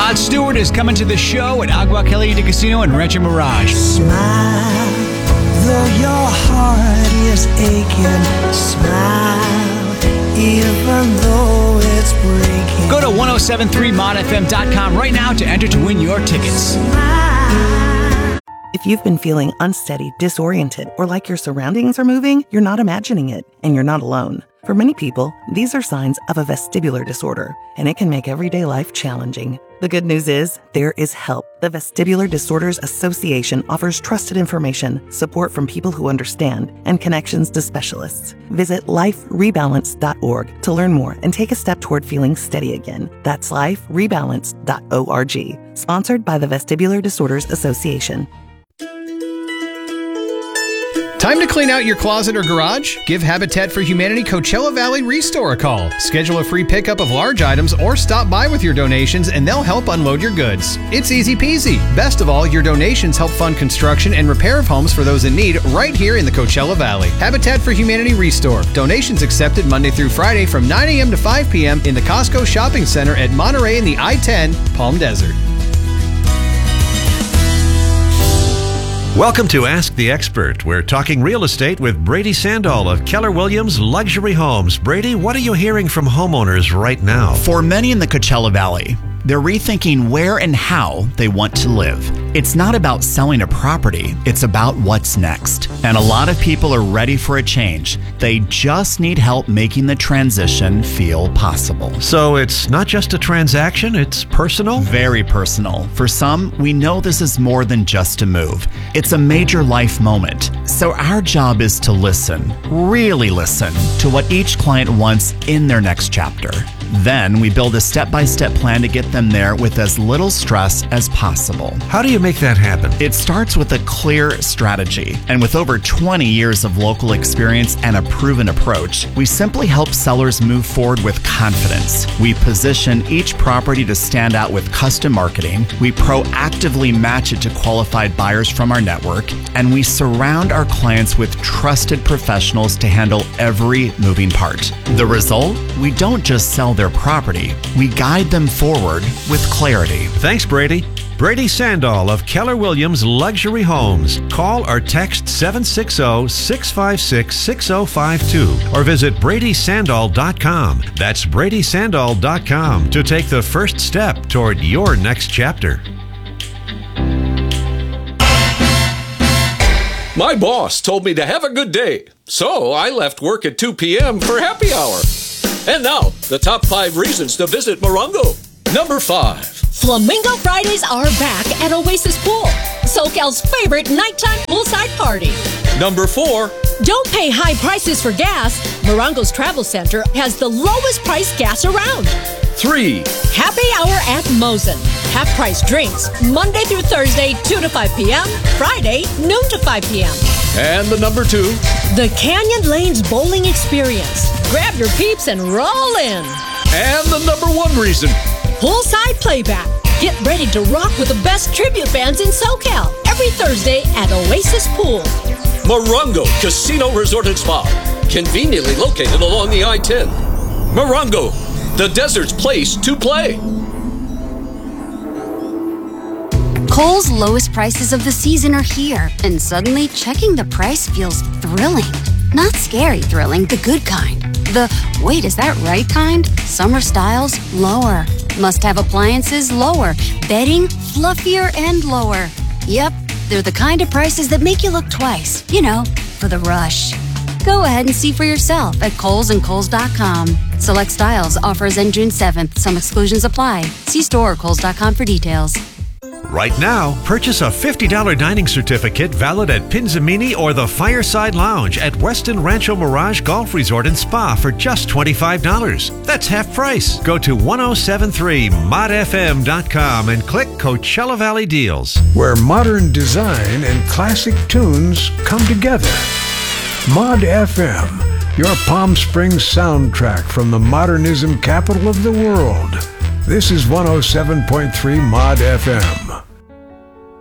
Rod Stewart is coming to the show at Agua Caliente Casino in Rancho Mirage. Smile, though your heart is aching. Smile, even though it's breaking. Go to 1073modfm.com right now to enter to win your tickets. If you've been feeling unsteady, disoriented, or like your surroundings are moving, you're not imagining it, and you're not alone. For many people, these are signs of a vestibular disorder, and it can make everyday life challenging. The good news is, there is help. The Vestibular Disorders Association offers trusted information, support from people who understand, and connections to specialists. Visit liferebalance.org to learn more and take a step toward feeling steady again. That's liferebalance.org. Sponsored by the Vestibular Disorders Association. Time to clean out your closet or garage? Give Habitat for Humanity Coachella Valley Restore a call. Schedule a free pickup of large items or stop by with your donations and they'll help unload your goods. It's easy peasy. Best of all, your donations help fund construction and repair of homes for those in need right here in the Coachella Valley. Habitat for Humanity Restore. Donations accepted Monday through Friday from 9 a.m. to 5 p.m. in the Costco Shopping Center at Monterey in the I-10, Palm Desert. Welcome to Ask the Expert. We're talking real estate with Brady Sandall of Keller Williams Luxury Homes. Brady, what are you hearing from homeowners right now? For many in the Coachella Valley, they're rethinking where and how they want to live. It's not about selling a property, it's about what's next. And a lot of people are ready for a change. They just need help making the transition feel possible. So it's not just a transaction, it's personal? Very personal. For some, we know this is more than just a move. It's a major life moment. So our job is to listen, really listen, to what each client wants in their next chapter. Then we build a step-by-step plan to get them there with as little stress as possible. How do you make that happen? It starts with a clear strategy. And with over 20 years of local experience and a proven approach, we simply help sellers move forward with confidence. We position each property to stand out with custom marketing. We proactively match it to qualified buyers from our network. And we surround our clients with trusted professionals to handle every moving part. The result? We don't just sell their property, we guide them forward with clarity. Thanks, Brady. Brady Sandall of Keller Williams Luxury Homes. Call or text 760-656-6052 or visit BradySandall.com. That's BradySandall.com to take the first step toward your next chapter. My boss told me to have a good day, so I left work at 2 p.m. for happy hour. And now, the top 5 reasons to visit Morongo. Number 5. Flamingo Fridays are back at Oasis Pool, SoCal's favorite nighttime poolside party. Number 4. Don't pay high prices for gas. Morongo's Travel Center has the lowest price gas around. 3. Happy hour at Mosen. Half-price drinks, Monday through Thursday, 2 to 5 p.m., Friday, noon to 5 p.m. And the number 2. The Canyon Lanes Bowling Experience. Grab your peeps and roll in. And the number 1 reason. Poolside playback. Get ready to rock with the best tribute bands in SoCal every Thursday at Oasis Pool. Morongo Casino Resort and Spa. Conveniently located along the I-10. Morongo, the desert's place to play. Kohl's lowest prices of the season are here, and suddenly checking the price feels thrilling. Not scary thrilling, the good kind. The, wait, is that right kind? Summer styles, lower. Must-have appliances, lower. Bedding, fluffier and lower. Yep, they're the kind of prices that make you look twice. You know, for the rush. Go ahead and see for yourself at Kohl's and Kohl's.com. Select styles, offers end June 7th. Some exclusions apply. See store or Kohl's.com for details. Right now, purchase a $50 dining certificate valid at Pinzamini or the Fireside Lounge at Westin Rancho Mirage Golf Resort and Spa for just $25. That's half price. Go to 1073modfm.com and click Coachella Valley Deals. Where modern design and classic tunes come together. Mod FM, your Palm Springs soundtrack from the modernism capital of the world. This is 107.3 Mod FM.